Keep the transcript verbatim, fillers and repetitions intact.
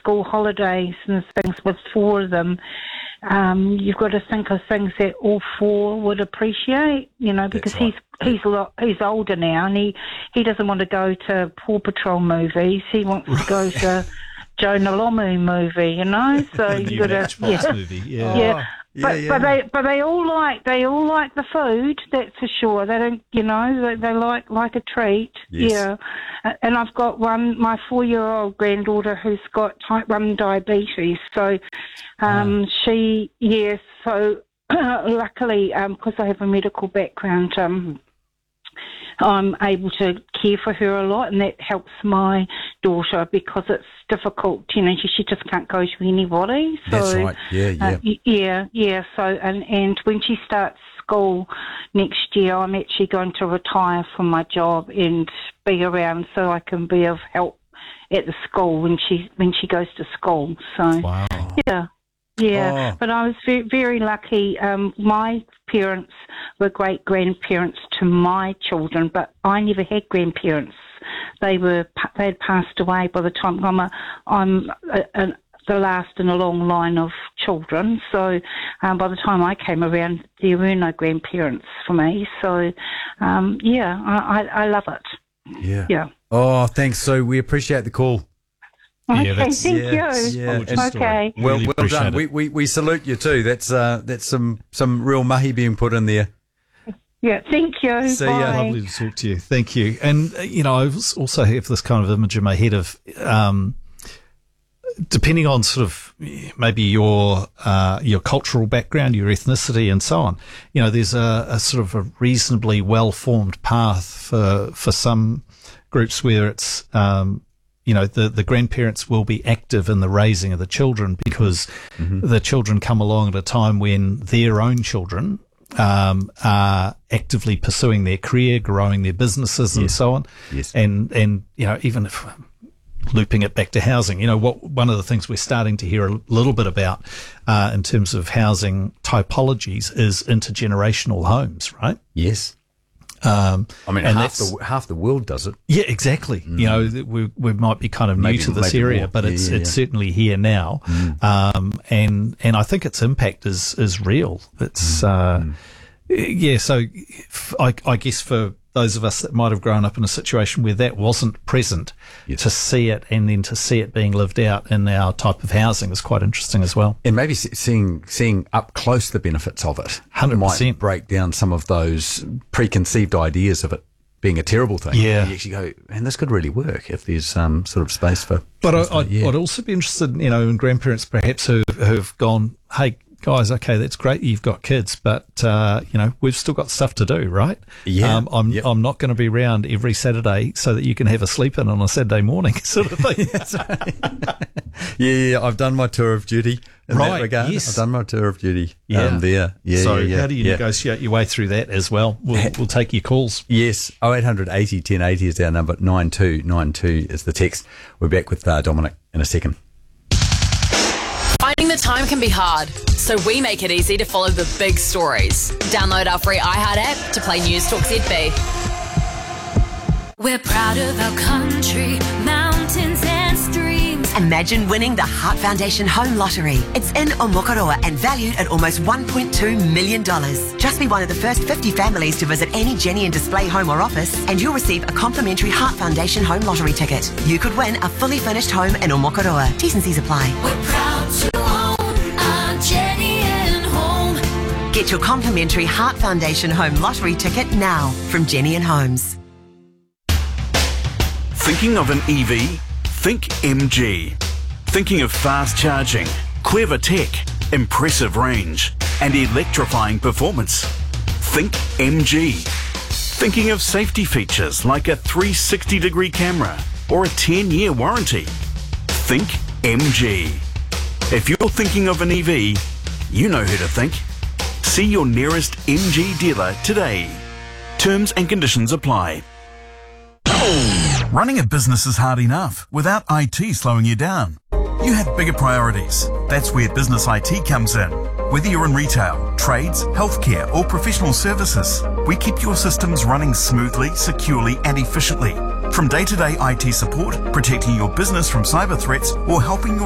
school holidays and things with four of them, um, you've got to think of things that all four would appreciate, you know, because right. he's he's a lot, he's older now, and he, he doesn't want to go to Paw Patrol movies. He wants to go to Jonah Lomu movie, you know. So you got to, yeah, movie. yeah, yeah. Yeah, But, yeah. but they but they all like they all like the food, that's for sure. They don't, you know, they, they like like a treat. Yes. Yeah, and I've got one, my four year old granddaughter who's got type one diabetes. So, um, Ah. she yes. So luckily, um, because I have a medical background, um. I'm able to care for her a lot, and that helps my daughter because it's difficult. You know, she, she just can't go to anybody. So, That's right. Yeah, yeah. uh, y- yeah, yeah. So, and, and when she starts school next year, I'm actually going to retire from my job and be around so I can be of help at the school when she when she goes to school. So, Wow. yeah. Yeah, Oh. but I was very, very lucky. Um, my parents were great grandparents to my children, but I never had grandparents. They were they had passed away by the time I'm a, I'm a, a, the last in a long line of children. So um, by the time I came around, there were no grandparents for me. So um, yeah, I, I, I love it. Yeah. Yeah. Oh, thanks, Sue. We appreciate the call. Yeah, Okay, that's- thank yeah, you. yeah. Origin story. Okay. Well, Really well appreciate done. it. We, we we salute you too. That's uh that's some some real mahi being put in there. Yeah, thank you. See ya. Bye. Lovely to talk to you. Thank you. And, uh, you know, I also have this kind of image in my head of, um, depending on sort of maybe your, uh, your cultural background, your ethnicity and so on, you know, there's a, a sort of a reasonably well-formed path for, for some groups where it's, um, you know, the, the grandparents will be active in the raising of the children because Mm-hmm. the children come along at a time when their own children um, are actively pursuing their career, growing their businesses and Yes. so on. Yes. And, and, you know, even if looping it back to housing, you know, what, one of the things we're starting to hear a little bit about, uh, in terms of housing typologies is intergenerational homes, right? Yes. Um, I mean, and half that's- the half the world does it. yeah, exactly. You know, th- we we might be kind of Maybe- new to this maybe area, more. but Yeah, it's yeah, it's yeah. certainly here now, um, and and I think its impact is is real. It's uh, yeah. So f- I, I guess for those of us that might have grown up in a situation where that wasn't present, Yes. to see it and then to see it being lived out in our type of housing is quite interesting as well. And maybe se- seeing seeing up close the benefits of it one hundred might percent. break down some of those preconceived ideas of it being a terrible thing. Yeah. You actually go, and this could really work if there's um, sort of space for. But I, for- I'd, yeah. I'd also be interested, you know, in grandparents perhaps who who've gone, hey guys, okay, that's great, you've got kids, but uh, you know, we've still got stuff to do, right? Yeah. Um, I'm Yep. I'm not going to be around every Saturday so that you can have a sleep in on a Saturday morning, sort of thing. yeah, yeah, I've done my tour of duty in Right, that regard. yes. I've done my tour of duty. Yeah. um, there. Yeah, so yeah, yeah, how do you yeah. negotiate your way through that as well? We'll, we'll take your calls. Yes, oh eight hundred eighty ten eighty is our number. nine two nine two is the text. We're back with uh, Dominic in a second. Finding the time can be hard, so we make it easy to follow the big stories. Download our free iHeart app to play News Talk Z B. We're proud of our country, mountains and streams. Imagine winning the Heart Foundation Home Lottery. It's in Omokoroa and valued at almost one point two million dollars. Just be one of the first fifty families to visit any Jenny and Display home or office, and you'll receive a complimentary Heart Foundation Home Lottery ticket. You could win a fully furnished home in Omokoroa. T's and C's apply. We're proud to own our Jenny and Home. Get your complimentary Heart Foundation Home Lottery ticket now from Jenny and Homes. Thinking of an E V? Think M G. Thinking of fast charging, clever tech, impressive range, and electrifying performance? Think M G. Thinking of safety features like a three sixty degree camera or a ten year warranty? Think M G. If you're thinking of an E V, you know who to think. See your nearest M G dealer today. Terms and conditions apply. Running a business is hard enough without I T slowing you down. You have bigger priorities. That's where business I T comes in. Whether you're in retail, trades, healthcare, or professional services, we keep your systems running smoothly, securely, and efficiently. From day-to-day I T support, protecting your business from cyber threats, or helping your